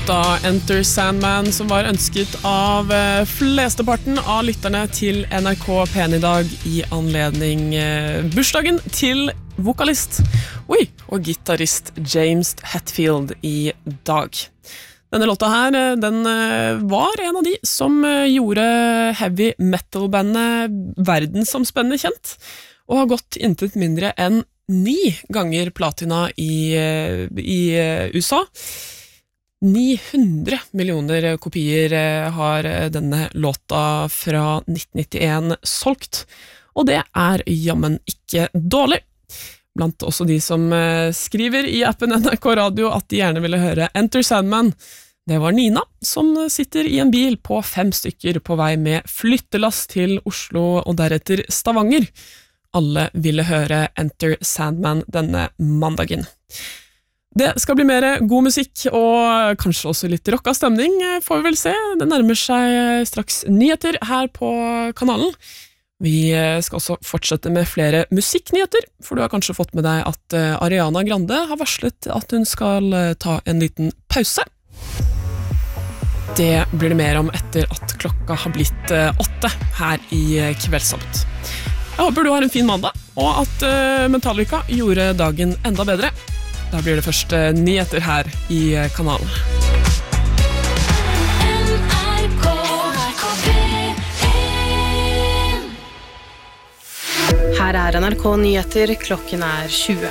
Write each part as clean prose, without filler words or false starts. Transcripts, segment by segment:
låta Enter Sandman som var ønsket av flesteparten av lytterne til NRK P1 i dag i anledning bursdagen til vokalist og gitarist James Hetfield i dag. Denne låta her, den var en av de som gjorde heavy metal-bandet verdensomspennende kjent, og har gått intet mindre enn 9 ganger platina i USA. 900 millioner kopier har denne låta fra 1991 solgt, og det er jammen ikke dårlig. Blant også de som skriver i appen NRK Radio at de gjerne ville høre Enter Sandman. Det var Nina, som sitter i en bil på 5 stykker på vei med flyttelass til Oslo og deretter Stavanger. Alle ville høre Enter Sandman denne mandagen. Det skal bli mer god musikk og kanskje også litt rocka stemning, får vi vel se. Det nærmer seg straks nyheter her på kanalen. Vi skal også fortsette med flere musikknyheter, for du har kanskje fått med deg at Ariana Grande har varslet at hun skal ta en liten pause. Det blir det mer om etter at klokka har blitt 8 her i Kveldssomt. Jeg håper du har en fin mandag, og at Metallica gjorde dagen enda bedre. Da blir det først nyheter her i kanalen. Her er NRK Nyheter, klokken er 20.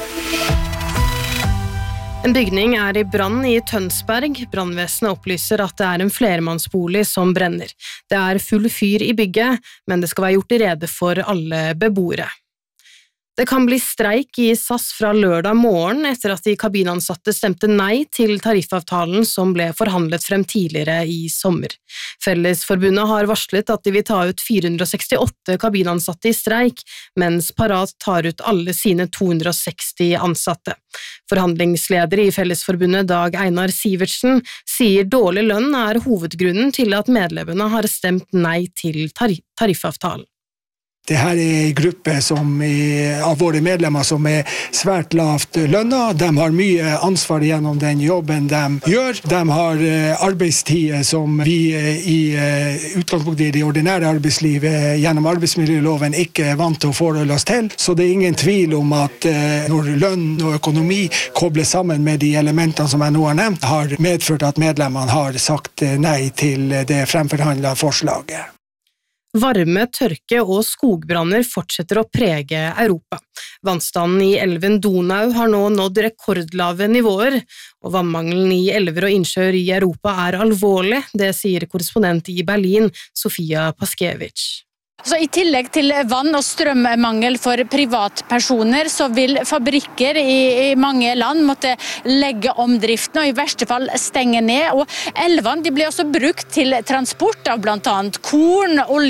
En bygning er i brann i Tønsberg. Brannvesenet opplyser at det er en flermannsbolig som brenner. Det er full fyr i bygget, men det skal være gjort rede for alle beboere. Det kan bli streik i SAS fra lørdag morgen etter at de kabinansatte stemte nei til tariffavtalen som ble forhandlet frem tidligere i sommer. Fellesforbundet har varslet at de vil ta ut 468 kabinansatte i streik, mens Parat tar ut alle sine 260 ansatte. Forhandlingsleder i Fellesforbundet Dag Einar Sivertsen sier dårlig lønn er hovedgrunnen til at medlemmene har stemt nei til tariffavtalen. Det her er en gruppe av våre medlemmer som er svært lavt lønna. De har mye ansvar gjennom den jobben de gjør. De har arbeidstider som vi i utgangspunktet i det ordinære arbeidslivet gjennom arbeidsmiljøloven ikke er vant til å forholde oss til. Så det er ingen tvil om at når lønn og økonomi kobles sammen med de elementene som jeg nå har nevnt, har medført at medlemmene har sagt nei til det fremforhandlede forslaget. Varme, tørke og skogbranner fortsetter å prege Europa. Vannstanden i elven Donau har nå nådd rekordlave nivåer, og vannmangelen i elver og innsjøer i Europa er alvorlig, det sier korrespondent i Berlin, Sofia Paskevich. Så i tillegg til vann- og strømmangel for privatpersoner, så vil fabrikker i mange land måtte legge om driften og i verste fall stenge ned. Og elvene blir også brukt til transport av blant annet korn, olje